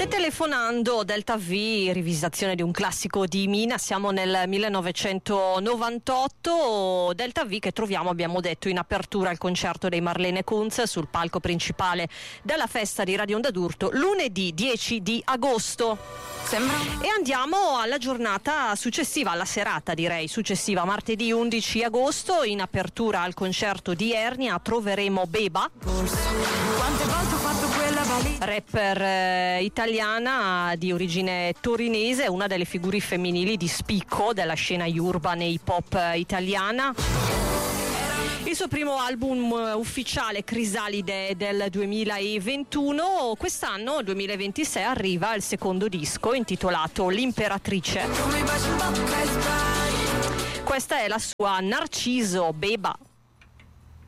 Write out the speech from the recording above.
Telefonando Delta V, rivisitazione di un classico di Mina, siamo nel 1998, Delta V che troviamo, abbiamo detto, in apertura al concerto dei Marlene Kunz sul palco principale della festa di Radio Onda d'Urto lunedì 10 di agosto. E andiamo alla giornata successiva, alla serata direi successiva, martedì 11 agosto, in apertura al concerto di Ernia troveremo Beba, rapper italiana di origine torinese, una delle figure femminili di spicco della scena urban e hip hop italiana. Il suo primo album ufficiale, Crisalide, è del 2021. Quest'anno, 2026, arriva il secondo disco intitolato L'Imperatrice. Questa è la sua Narciso Beba.